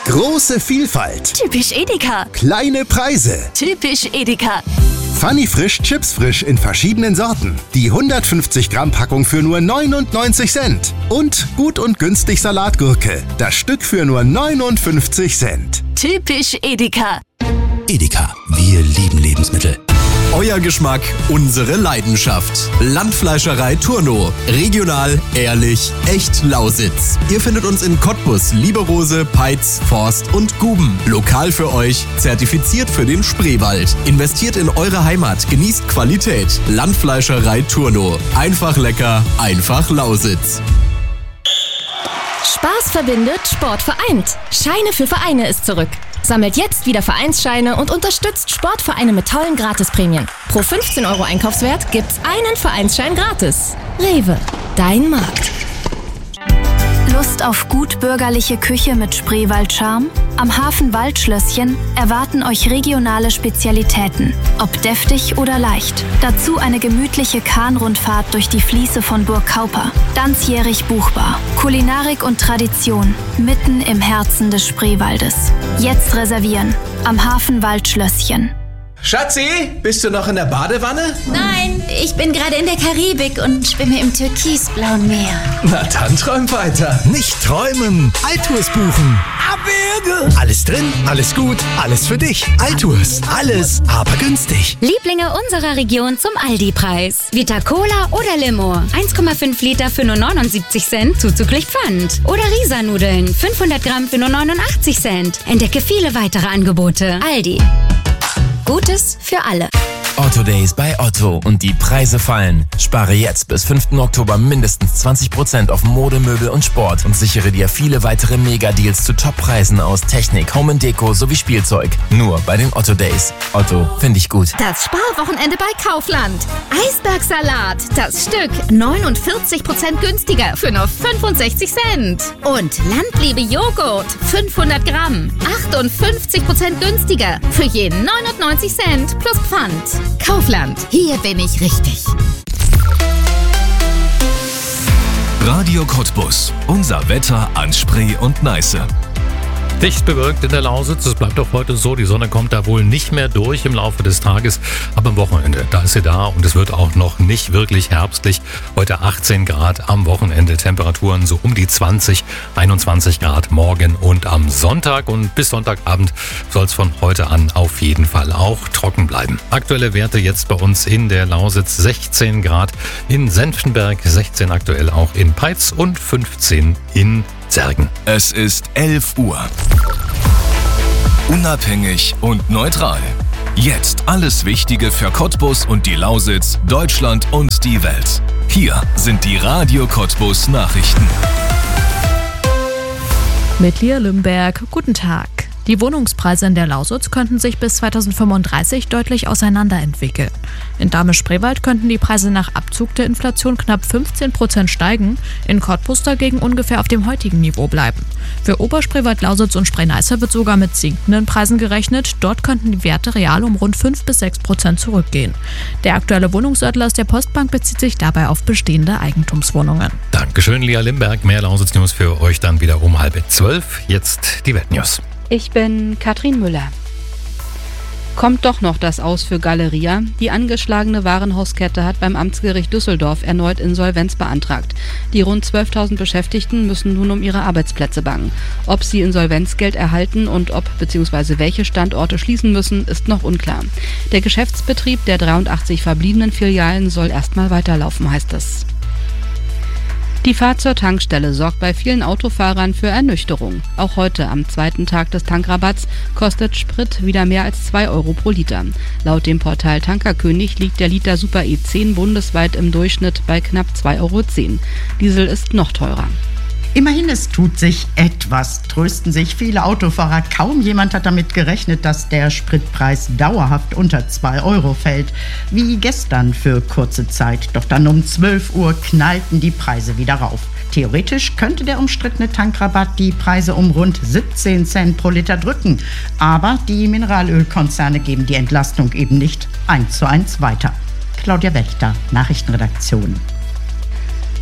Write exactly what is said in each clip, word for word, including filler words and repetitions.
Große Vielfalt. Typisch Edeka. Kleine Preise. Typisch Edeka. Funny Frisch Chips Frisch in verschiedenen Sorten. Die hundertfünfzig Gramm Packung für nur neunundneunzig Cent. Und gut und günstig Salatgurke. Das Stück für nur neunundfünfzig Cent. Typisch Edeka. Edeka, wir lieben Lebensmittel. Euer Geschmack, unsere Leidenschaft. Landfleischerei Turno. Regional, ehrlich, echt Lausitz. Ihr findet uns in Cottbus, Lieberose, Peitz, Forst und Guben. Lokal für euch, zertifiziert für den Spreewald. Investiert in eure Heimat, genießt Qualität. Landfleischerei Turno. Einfach lecker, einfach Lausitz. Spaß verbindet, Sport vereint. Scheine für Vereine ist zurück. Sammelt jetzt wieder Vereinsscheine und unterstützt Sportvereine mit tollen Gratisprämien. Pro fünfzehn Euro Einkaufswert gibt's einen Vereinsschein gratis. Rewe, dein Markt. Lust auf gut bürgerliche Küche mit Spreewald-Charme? Am Hafen Waldschlösschen erwarten euch regionale Spezialitäten, ob deftig oder leicht. Dazu eine gemütliche Kahnrundfahrt durch die Fließe von Burg Kauper. Ganzjährig buchbar. Kulinarik und Tradition mitten im Herzen des Spreewaldes. Jetzt reservieren. Am Hafen Waldschlösschen. Schatzi, bist du noch in der Badewanne? Nein, ich bin gerade in der Karibik und schwimme im türkisblauen Meer. Na dann träum weiter. Nicht träumen, Altours buchen. Abwürge! Alles drin, alles gut, alles für dich. Altours, alles, aber günstig. Lieblinge unserer Region zum Aldi-Preis. Vita Cola oder Limo. eins Komma fünf Liter für nur neunundsiebzig Cent zuzüglich Pfand. Oder Risa-Nudeln, fünfhundert Gramm für nur neunundachtzig Cent. Entdecke viele weitere Angebote. Aldi. Gutes für alle. Otto Days bei Otto und die Preise fallen. Spare jetzt bis fünften Oktober mindestens zwanzig Prozent auf Mode, Möbel und Sport und sichere dir viele weitere Mega-Deals zu Top-Preisen aus Technik, Home and Deko sowie Spielzeug. Nur bei den Otto Days. Otto, finde ich gut. Das Sparwochenende bei Kaufland. Eisbergsalat, das Stück neunundvierzig Prozent günstiger für nur fünfundsechzig Cent. Und Landliebe Joghurt, fünfhundert Gramm, achtundfünfzig Prozent günstiger für je neunundneunzig Cent plus Pfand. Kaufland, hier bin ich richtig. Radio Cottbus, unser Wetter an Spree und Neiße. Dicht bewölkt in der Lausitz, es bleibt auch heute so, die Sonne kommt da wohl nicht mehr durch im Laufe des Tages, aber am Wochenende, da ist sie da und es wird auch noch nicht wirklich herbstlich. Heute achtzehn Grad, am Wochenende Temperaturen so um die zwanzig, einundzwanzig Grad morgen und am Sonntag und bis Sonntagabend soll es von heute an auf jeden Fall auch trocken bleiben. Aktuelle Werte jetzt bei uns in der Lausitz sechzehn Grad, in Senftenberg sechzehn aktuell auch in Peitz und fünfzehn in Särgen. Es ist elf Uhr. Unabhängig und neutral. Jetzt alles Wichtige für Cottbus und die Lausitz, Deutschland und die Welt. Hier sind die Radio Cottbus Nachrichten. Mit Lia Lümberg, guten Tag. Die Wohnungspreise in der Lausitz könnten sich bis zweitausendfünfunddreißig deutlich auseinanderentwickeln. In Dahme-Spreewald könnten die Preise nach Abzug der Inflation knapp fünfzehn Prozent steigen, in Cottbus dagegen ungefähr auf dem heutigen Niveau bleiben. Für Oberspreewald, Lausitz und Spree-Neiße wird sogar mit sinkenden Preisen gerechnet. Dort könnten die Werte real um rund fünf bis sechs Prozent zurückgehen. Der aktuelle Wohnungsatlas der Postbank bezieht sich dabei auf bestehende Eigentumswohnungen. Dankeschön, Lia Limberg. Mehr Lausitz-News für euch dann wieder um halb zwölf. Jetzt die Weltnews. Ich bin Katrin Müller. Kommt doch noch das Aus für Galeria. Die angeschlagene Warenhauskette hat beim Amtsgericht Düsseldorf erneut Insolvenz beantragt. Die rund zwölftausend Beschäftigten müssen nun um ihre Arbeitsplätze bangen. Ob sie Insolvenzgeld erhalten und ob bzw. welche Standorte schließen müssen, ist noch unklar. Der Geschäftsbetrieb der dreiundachtzig verbliebenen Filialen soll erstmal weiterlaufen, heißt es. Die Fahrt zur Tankstelle sorgt bei vielen Autofahrern für Ernüchterung. Auch heute, am zweiten Tag des Tankrabatts, kostet Sprit wieder mehr als zwei Euro pro Liter. Laut dem Portal Tankerkönig liegt der Liter Super E zehn bundesweit im Durchschnitt bei knapp zwei Euro zehn. Diesel ist noch teurer. Immerhin, es tut sich etwas, trösten sich viele Autofahrer. Kaum jemand hat damit gerechnet, dass der Spritpreis dauerhaft unter zwei Euro fällt. Wie gestern für kurze Zeit. Doch dann um zwölf Uhr knallten die Preise wieder rauf. Theoretisch könnte der umstrittene Tankrabatt die Preise um rund siebzehn Cent pro Liter drücken. Aber die Mineralölkonzerne geben die Entlastung eben nicht eins zu eins weiter. Claudia Wächter, Nachrichtenredaktion.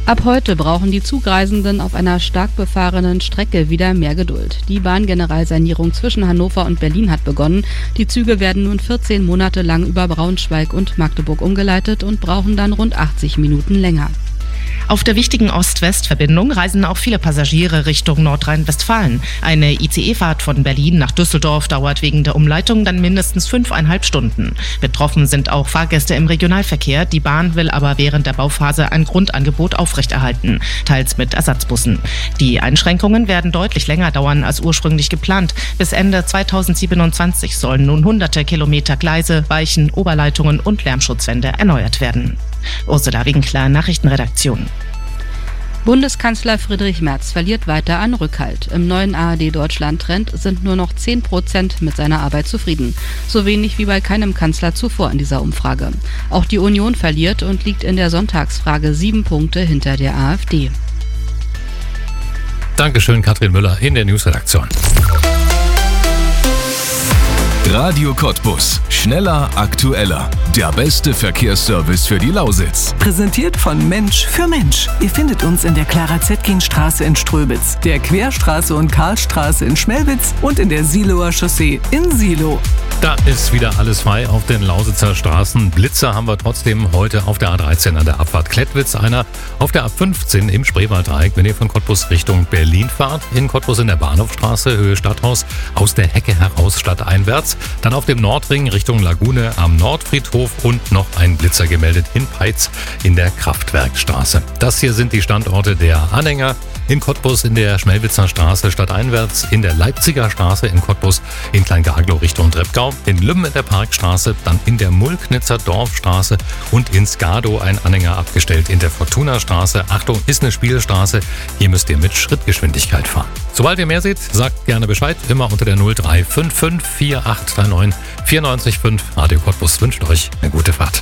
Ab heute brauchen die Zugreisenden auf einer stark befahrenen Strecke wieder mehr Geduld. Die Bahngeneralsanierung zwischen Hannover und Berlin hat begonnen. Die Züge werden nun vierzehn Monate lang über Braunschweig und Magdeburg umgeleitet und brauchen dann rund achtzig Minuten länger. Auf der wichtigen Ost-West-Verbindung reisen auch viele Passagiere Richtung Nordrhein-Westfalen. Eine I C E-Fahrt von Berlin nach Düsseldorf dauert wegen der Umleitung dann mindestens fünfeinhalb Stunden. Betroffen sind auch Fahrgäste im Regionalverkehr. Die Bahn will aber während der Bauphase ein Grundangebot aufrechterhalten, teils mit Ersatzbussen. Die Einschränkungen werden deutlich länger dauern als ursprünglich geplant. Bis Ende zweitausendsiebenundzwanzig sollen nun hunderte Kilometer Gleise, Weichen, Oberleitungen und Lärmschutzwände erneuert werden. Ursula Winkler, Nachrichtenredaktion. Bundeskanzler Friedrich Merz verliert weiter an Rückhalt. Im neuen A R D-Deutschland-Trend sind nur noch zehn Prozent mit seiner Arbeit zufrieden. So wenig wie bei keinem Kanzler zuvor in dieser Umfrage. Auch die Union verliert und liegt in der Sonntagsfrage sieben Punkte hinter der AfD. Dankeschön, Katrin Müller in der Newsredaktion. Radio Cottbus. Schneller, aktueller. Der beste Verkehrsservice für die Lausitz. Präsentiert von Mensch für Mensch. Ihr findet uns in der Clara-Zetkin-Straße in Ströbitz, der Querstraße und Karlstraße in Schmelwitz und in der Siloer Chaussee in Silo. Da ist wieder alles frei auf den Lausitzer Straßen. Blitzer haben wir trotzdem heute auf der A dreizehn an der Abfahrt Klettwitz, einer auf der A fünfzehn im Spreewalddreieck, wenn ihr von Cottbus Richtung Berlin fahrt. In Cottbus in der Bahnhofstraße, Höhe Stadthaus, aus der Hecke heraus stadteinwärts. Dann auf dem Nordring Richtung Lagune am Nordfriedhof und noch ein Blitzer gemeldet in Peitz in der Kraftwerkstraße. Das hier sind die Standorte der Anhänger. In Cottbus in der Schmelwitzer Straße stadteinwärts, in der Leipziger Straße in Cottbus, in Kleingaglow Richtung Treppgau, in Lümmen in der Parkstraße, dann in der Mulknitzer Dorfstraße und in Skadow ein Anhänger abgestellt in der Fortuna-Straße. Achtung, ist eine Spielstraße, hier müsst ihr mit Schrittgeschwindigkeit fahren. Sobald ihr mehr seht, sagt gerne Bescheid, immer unter der null drei fünf fünf vier acht drei neun vier neun fünf. Radio Cottbus wünscht euch eine gute Fahrt.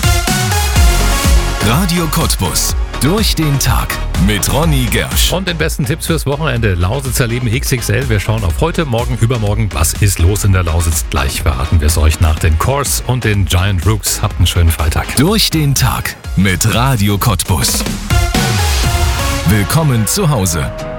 Radio Cottbus. Durch den Tag mit Ronny Gersch. Und den besten Tipps fürs Wochenende. Lausitzer Leben X X L. Wir schauen auf heute, morgen, übermorgen. Was ist los in der Lausitz? Gleich verraten wir es euch nach den Course und den Giant Rooks. Habt einen schönen Freitag. Durch den Tag mit Radio Cottbus. Willkommen zu Hause.